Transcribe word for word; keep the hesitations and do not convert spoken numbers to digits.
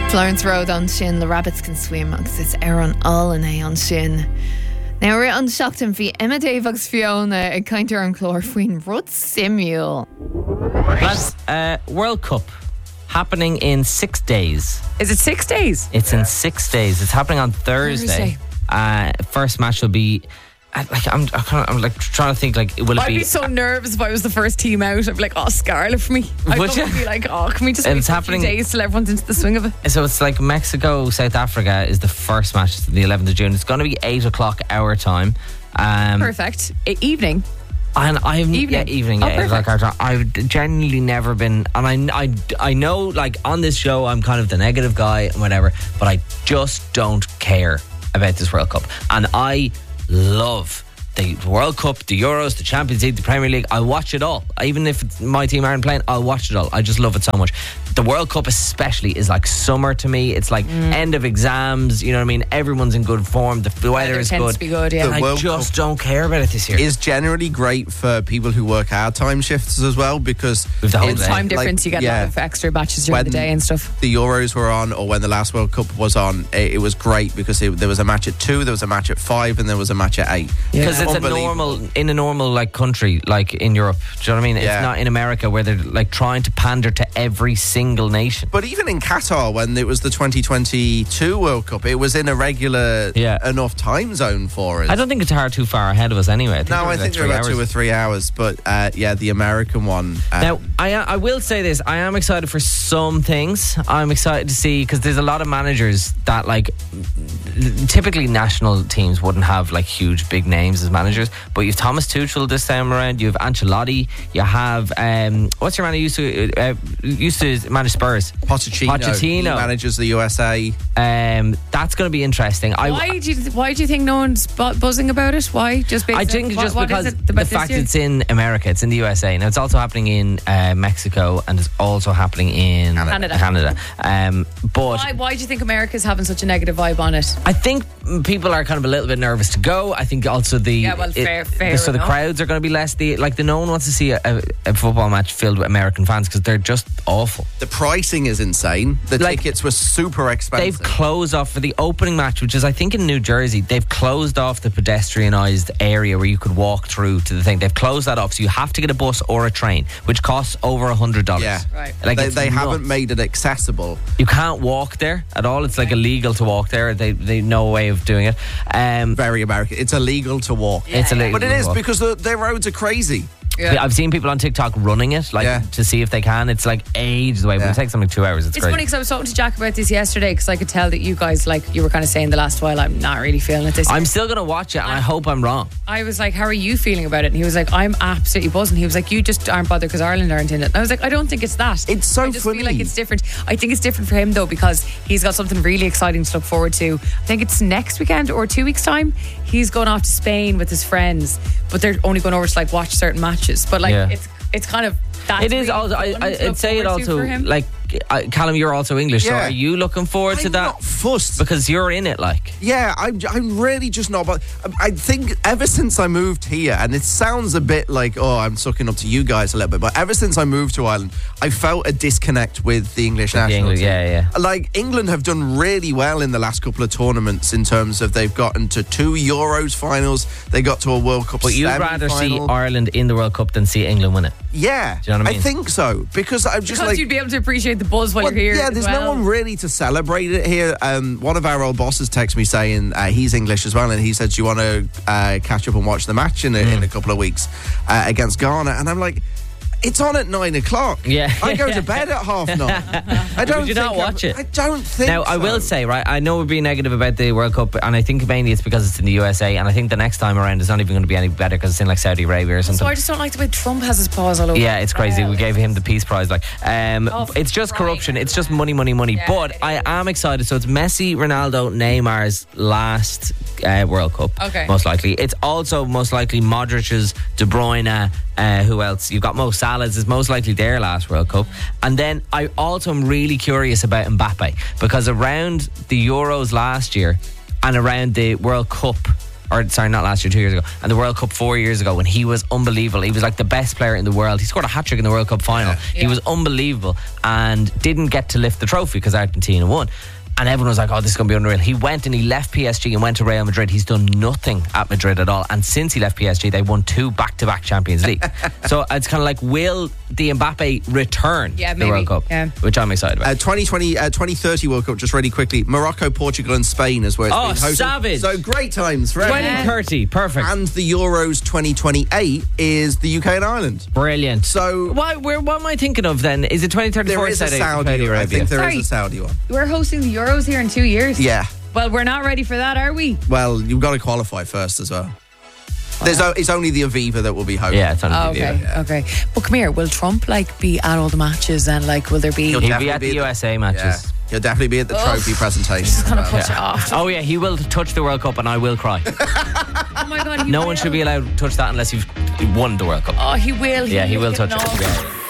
Florence Road an sin le rabbits can swim agus is ar an álané an sin. Now we're an seachtain bhí Emma Dave agus Fiona ag caintear an chlór faoin rud simúil. Lads, uh, World Cup happening in six days. Is it six days? It's in six days. It's happening on Thursday. Thursday. Uh, first match will be. I, like I'm, I kinda, I'm like trying to think. Like, will it I'd be? be so nervous if I was the first team out. I'd be like, oh, Scarlet for me. I'd Would you? be like, oh, can we just And wait it's for happening- a few days till everyone's into the swing of it? So it's like Mexico, South Africa is the first match, the eleventh of June. It's going to be eight o'clock our time. Um, Perfect. E- evening. And I've Evening. yeah, evening. Oh, Yeah, it's like perfect. our time. I've genuinely never been, and I, I, I know, like on this show, I'm kind of the negative guy and whatever, but I just don't care about this World Cup, and I love the World Cup, the Euros, the Champions League, the Premier League. I watch it all. Even if it's my team aren't playing, I'll watch it all. I just love it so much. The World Cup especially is like summer to me. It's like end of exams, you know what I mean? Everyone's in good form. The weather Weather is tends good. to be good, yeah. And The I World just Cup don't care about it this year. is generally great for people who work our time shifts as well, because With the whole In day. time like, difference, you get a yeah. lot of extra batches during When the day and stuff. the Euros were on, or when the last World Cup was on, it, it was great because it, there was a match at two, there was a match at five, and there was a match at eight. Because it's a Unbelievable. normal, in a normal like country, like in Europe. Do you know what I mean? Yeah. It's not in America where they're like trying to pander to every single nation. But even in Qatar, when it was the twenty twenty-two World Cup, it was in a regular Yeah. enough time zone for us. I don't think it's hard too far ahead of us anyway. I think no, they're I like think they're three about hours. two or three hours. But uh, yeah, the American one. Um, Now, I I will say this. I am excited for some things. I'm excited to see, because there's a lot of managers that like typically national teams wouldn't have like huge big names as managers, but you've Thomas Tuchel this time around. You have Ancelotti. You have um, what's your man who used to uh, used to manage Spurs? Pochettino, Pochettino. he manages the U S A. Um, that's going to be interesting. I, Why do you Why do you think no one's bu- buzzing about it? Why? Just based I on- think what- just what because is it the about this fact year? it's in America, it's in the U S A. Now it's also happening in uh, Mexico, and it's also happening in Canada. Canada. Um, but Why, why do you think America's having such a negative vibe on it? I think people are kind of a little bit nervous to go. I think also the Yeah, well, fair- fair so the enough. crowds are going to be less. The like the no one wants to see a, a, a football match filled with American fans because they're just awful. The pricing is insane. The Like, tickets were super expensive. They've closed off for the opening match, which is I think in New Jersey. They've closed off the pedestrianised area where you could walk through to the thing. They've closed that off, so you have to get a bus or a train, which costs over a hundred dollars. Yeah. Right. Like they it's they nuts. haven't made it accessible. You can't walk there at all. It's like illegal to walk there. They they no way of doing it. Um, Very American. It's illegal to walk. it's illegal, But it to is walk. because the, their roads are crazy. Yeah. I've seen people on TikTok running it, like Yeah. to see if they can. It's like ages away, but Yeah. it takes them like two hours. It's, It's great. funny because I was talking to Jack about this yesterday because I could tell that you guys, like, you were kind of saying the last while, I'm not really feeling it this I'm year. still gonna watch it, and I hope I'm wrong. I was like, how are you feeling about it? And he was like, I'm absolutely buzzing. He was like, you just aren't bothered because Ireland aren't in it. And I was like, I don't think it's that. It's so I just funny. feel like it's different. I think it's different for him though because he's got something really exciting to look forward to. I think it's next weekend or two weeks time. He's going off to Spain with his friends, but they're only going over to like watch certain matches. But like, Yeah. it's it's kind of that's It is really also. I, fun I, to I'd look say it forward to also for him. like uh, Callum. You're also English, so Yeah. are you looking forward to I'm that? not fussed. Because you're in it, like. Yeah, I'm, I'm really just not. But I think ever since I moved here, and it sounds a bit like, oh, I'm sucking up to you guys a little bit, but ever since I moved to Ireland, I felt a disconnect with the English The national English, team. yeah, yeah. Like, England have done really well in the last couple of tournaments in terms of they've gotten to two Euros finals, they got to a World Cup But you'd rather see semi-final. Ireland in the World Cup than see England win it. Yeah, Do you know what I mean? think so, because I'm just because like... you'd be able to appreciate the buzz while Well, you're here. yeah, as there's well. no one really to celebrate it here. Um, one of our old bosses texted me saying uh, he's English as well, and he said, "Do you want to uh, catch up and watch the match in a, Mm. in a couple of weeks uh, against Ghana?" And I'm like, "It's on at nine o'clock. Yeah. I go to bed at half nine. I don't. Would you think not watch I, it? I don't think. Now, I so. will say, right, I know we're being negative about the World Cup, and I think mainly it's because it's in the U S A, and I think the next time around it's not even going to be any better because it's in like Saudi Arabia or something. So I just don't like the way Trump has his paws all over. Yeah, it's crazy. Uh, We gave him the Peace Prize. Like, um, Oh, it's just right. corruption. It's just money, money, money. Yeah, but it I is. am excited. So it's Messi, Ronaldo, Neymar's last uh, World Cup. Okay. Most likely. It's also most likely Modric's, De Bruyne. Uh, who else? You've got Mo Salah's. Is most likely their last World Cup. And then I also am really curious about Mbappe because around the Euros last year and around the World Cup or sorry, not last year, two years ago, and the World Cup four years ago when he was unbelievable. He was like the best player in the world. He scored a hat trick in the World Cup final. Yeah. He Yeah. was unbelievable and didn't get to lift the trophy because Argentina won. And everyone was like, oh, this is going to be unreal. He went and he left P S G and went to Real Madrid. He's done nothing at Madrid at all. And since he left P S G, they won two back-to-back Champions League. So it's kind of like, will the Mbappe return Yeah, the maybe. World Cup? Yeah. Which I'm excited about. Uh, twenty twenty, uh, twenty thirty World Cup, just really quickly. Morocco, Portugal, and Spain is where it's Oh, being hosted. savage. So great times for everyone. twenty thirty, perfect. And the Euros twenty twenty-eight is the U K and Ireland. Brilliant. So Why, where, what am I thinking of then? Is it twenty thirty-four? there is a Saudi- Saudi. Saudi I Arabia? think there is Sorry. a Saudi one. We're hosting the Euros here in two years. Yeah. Well, we're not ready for that, are we? Well, you've got to qualify first as well. There's o- it's only the Aviva that will be hosted. Yeah, it's on Oh, the video. okay, okay. But come here, will Trump like be at all the matches and like will there be? He'll He'll definitely be at the be U the- S A matches. Yeah. He'll definitely be at the trophy presentation. Just as gonna well. put you off. Oh yeah, he will touch the World Cup and I will cry. Oh my god! He No will. one should be allowed to touch that unless you've won the World Cup. Oh, he will. Yeah, he will get touch it. off. Yeah.